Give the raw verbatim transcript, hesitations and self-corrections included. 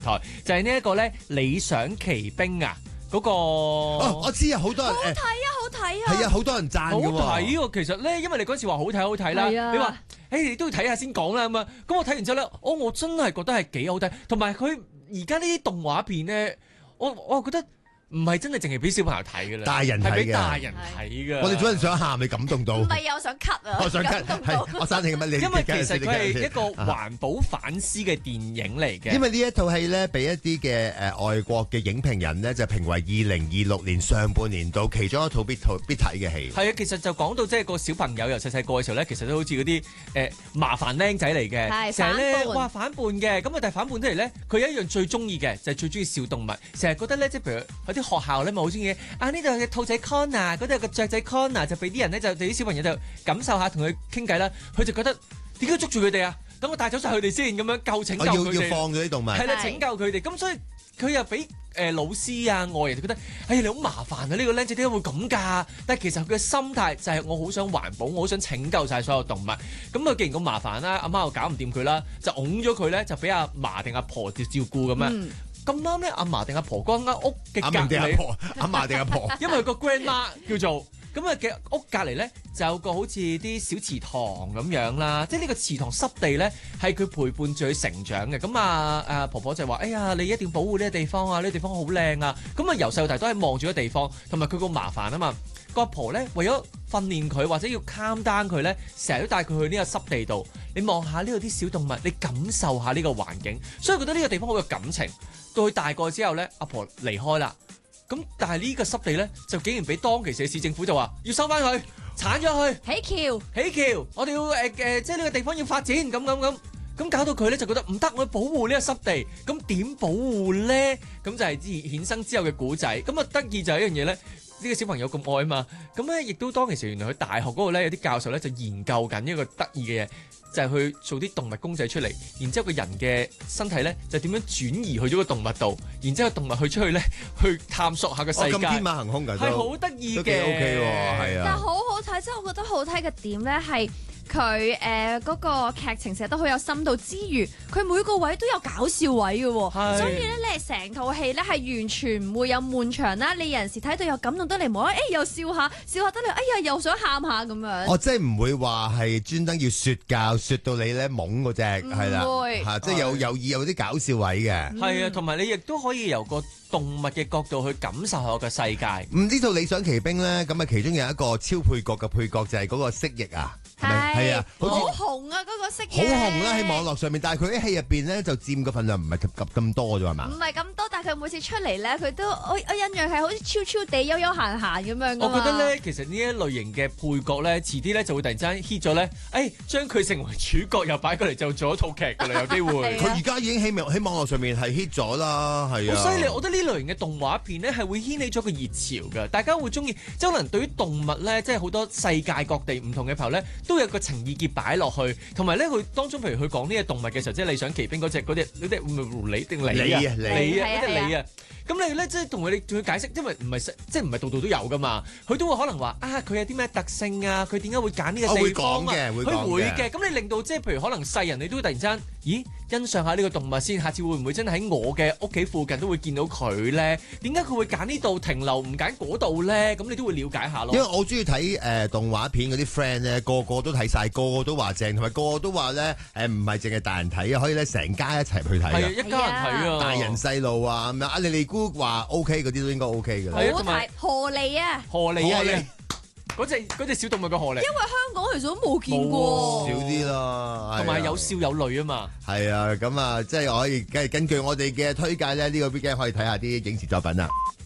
台，就係呢一個咧理想奇兵啊嗰、個。 哦，我知啊，好多人好睇啊，好睇啊！ 係啊，好多人讚好㗎喎。 睇喎，其實咧，因為你嗰時話好睇好睇啦， 係啊你話誒你都要睇下先講啦咁啊，咁我睇完之後咧，我我真係覺得係幾好睇，同埋佢而家呢啲動畫片咧，我我覺得唔係真係淨係俾小朋友睇㗎啦， 大人睇嘅係俾大人睇㗎。 我哋早陣想喊，你感動到。 唔係啊，我想 cut 啊！ 我想 cut， 感動到係我生氣乜？你因為其實佢係你一個環保反思嘅電影嚟嘅。 因為呢一套戲咧，俾一啲嘅誒外國嘅影評人咧，就評為二零二六年上半年度其中一套必套必睇嘅戲。 係啊，其實就講到即係個小朋友由細細個嘅時候咧，其實都好似嗰啲誒麻煩僆仔嚟嘅， 係成日咧反叛哇反叛嘅，咁啊但係反叛出嚟咧，佢有一樣最中意嘅就係最中意小動物，成日覺得咧即係譬如喺啲學校咧咪好中意啊呢度有隻兔仔 corner，嗰度有個雀仔 corner，就俾啲人咧就俾啲小朋友就感受下同佢傾偈啦，佢就覺得點解捉住佢哋啊？等我帶走晒佢哋先咁樣救拯救我佢哋， 要要放咗啲動物。 係啦係拯救佢哋，咁所以佢又俾誒老師啊外人就覺得，哎呀你好麻煩啊！呢、個僆仔點解會咁㗎？但係其實佢嘅心態就係我好想環保，我好想拯救晒所有動物。咁啊既然咁麻煩啦，阿媽又搞唔掂佢啦，就擁咗佢咧，就俾阿嫲定阿婆照照顧咁樣。 嗯咁啱咧，阿嫲定阿婆嗰間屋嘅阿隔離， 明定阿婆，阿嫲定阿婆。 因為佢個 grandma 叫做咁啊嘅屋隔離咧，就有個好似啲小池塘咁樣啦。即係呢個池塘濕地咧，係佢陪伴住佢成長嘅。咁啊啊婆婆就話：哎呀，你一定要保護呢個地方啊！呢個地方好靚啊！咁啊由細到大都係望住個地方，同埋佢個麻煩啊嘛。個阿婆咧為咗訓練佢或者要 calm down 佢咧，成日都帶佢去呢個濕地度。你望下呢度啲小動物，你感受下呢個環境，所以覺得呢個地方好有感情。到佢大個之後咧，阿婆離開啦。咁但係呢個濕地咧，就竟然俾當其時嘅市政府就話要收翻佢，剷咗佢， 起橋起橋，我哋要誒誒、呃，即係呢個地方要發展，咁咁咁，咁搞到佢咧就覺得唔得，我要保護呢個濕地，咁點保護咧？咁就係之衍生之後嘅古仔。咁啊得意就係一樣嘢咧，呢、呢個小朋友咁愛啊嘛，咁咧亦都當其時原來佢大學嗰度咧有啲教授咧就研究緊一個得意嘅嘢。就係去做啲動物公仔出嚟，然之後個人嘅身體咧就點樣轉移去咗個動物度，然之後動物去出去咧去探索下個世界， 哦咁天馬行空㗎， 係好得意都幾嘅 OK 喎，係啊。 但係好好睇，即係我覺得好睇嘅點咧係佢誒嗰個劇情寫得好有深度之餘，佢每個位都有搞笑位嘅喎， 係所以咧你係成套戲咧係完全唔會有悶場啦。你有陣時睇到又感動得嚟，無啦啦誒又笑下，笑下得嚟，哎呀又想喊下咁樣。 我真係唔會話係專登要説教，説到你咧懵嗰只，係啦， 唔會嚇，即係有有意有啲搞笑位嘅。 係啊，同埋你亦都可以由個動物嘅角度去感受下個世界。 唔知道理想奇兵咧，咁啊其中有一個超配角嘅配角就係嗰個蜥蜴啊，係咪？係啊，好似好紅啊嗰個蜥蜴， 好紅啦喺網絡上面，但係佢喺戲入邊咧就佔嘅份量唔係咁咁多啫係嘛唔？係咁多，但係佢每次出嚟咧，佢都我我印象係好似超超地悠悠閒閒咁樣㗎嘛。 我覺得咧，其實呢一類型嘅配角咧，遲啲咧就會突然之間 hit 咗咧，誒將佢成為主角又擺過嚟就做一套劇㗎啦，有機會。 係啊佢而家已經喺網喺網絡上面係 hit 咗啦，係啊。 好犀利！我覺得呢類型嘅動畫片咧係會掀起咗個熱潮嘅，大家會中意。即係可能對於動物咧，即係好多世界各地唔同嘅朋友咧，都有個情意結擺落去，同埋咧佢當中，譬如佢講呢隻動物嘅時候，即係理想奇兵嗰隻嗰隻嗰隻狐狸定狸啊， 狸啊狸啊係啊嗰隻狸啊。咁你咧即係同佢哋仲要解釋，因為唔係即係唔係度度都有噶嘛，佢都會可能話啊，佢有啲咩特性啊，佢點解會揀呢個我會地方啊？ 講嘅，會講佢會嘅。 嘅，咁你令到即係譬如可能世人你都會突然之間，咦欣賞下呢個動物先，下次會唔會真係喺我嘅屋企附近都會見到佢咧？點解佢會揀呢度停留唔揀嗰度咧？咁你都會了解下咯。 因為我好中意睇誒動畫片嗰啲 friend 咧，個個都睇晒，個個都話正，同埋個個都話咧誒唔係淨係大人睇啊，可以咧成家一齊去睇係啊， 嘅， 一家人睇啊， 大人細路啊咁樣。阿莉莉姑話 OK 嗰啲都應該 OK 嘅啦。 好係啊同埋睇河狸啊！ 河狸啊河狸， 嗰隻嗰隻小動物嘅河狸， 因為香港其實都冇見過， 少啲啦， 同埋有係啊笑有淚啊嘛。 係啊，咁啊，即係我可以根根據我哋嘅推介咧，呢個 weekend 可以睇下啲影視作品啊。